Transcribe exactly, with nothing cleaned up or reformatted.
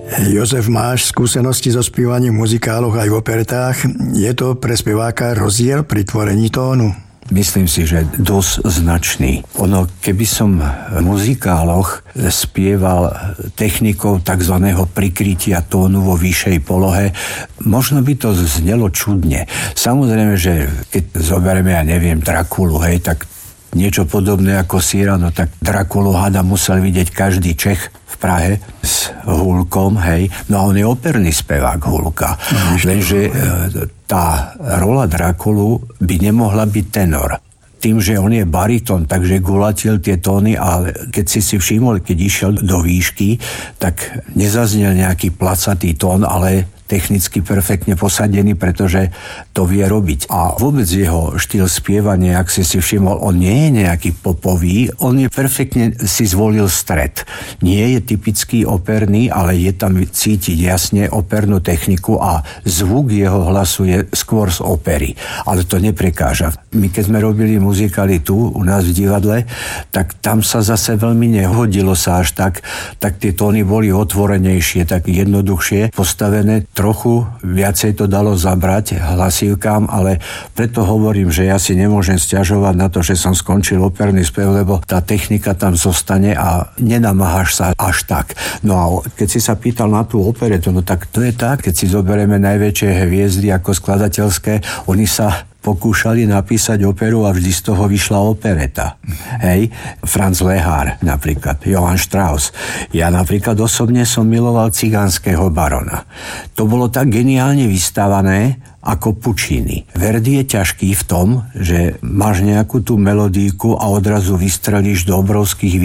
Jozef, máš skúsenosti so spievaním v muzikáloch aj v operetách. Je to pre speváka rozdiel pri tvorení tónu? Myslím si, že dosť značný. Ono, keby som v muzikáloch spieval technikou tzv. Prikrytia tónu vo vyššej polohe, možno by to znelo čudne. Samozrejme, že keď zoberieme, ja neviem, Drakulu, hej, tak niečo podobné ako Cyrano, tak Drakulu hada musel vidieť každý Čech v Prahe s Hulkom, hej. No a on je operný spevák Hulka. Lenže tá rola Drakulu by nemohla byť tenor. Tým, že on je baritón, takže gulatil tie tóny, ale keď si si všimol, keď išiel do výšky, tak nezaznel nejaký placatý tón, ale technicky perfektne posadený, pretože to vie robiť. A vôbec jeho štýl spievania, ak si si všimol, on nie je nejaký popový, on je perfektne si zvolil stred. Nie je typický operný, ale je tam cítiť jasne opernú techniku a zvuk jeho hlasu je skôr z opery. Ale to neprekáža. My keď sme robili muzikály tu, u nás v divadle, tak tam sa zase veľmi nehodilo sa až tak, tak tie tóny boli otvorenejšie, tak jednoduchšie postavené. Trochu viacej to dalo zabrať hlasívkám, ale preto hovorím, že ja si nemôžem sťažovať na to, že som skončil operný spev, lebo tá technika tam zostane a nenamáhaš sa až tak. No a keď si sa pýtal na tú operetu, no tak to je tak, keď si zoberieme najväčšie hviezdy ako skladateľské, oni sa pokúšali napísať operu a vždy z toho vyšla opereta. Hej, Franz Lehár napríklad, Johann Strauss. Ja napríklad osobne som miloval Cigánskeho barona. To bolo tak geniálne vystavané ako Puccini. Verdi je ťažký v tom, že máš nejakú tú melodíku a odrazu vystrelíš do obrovských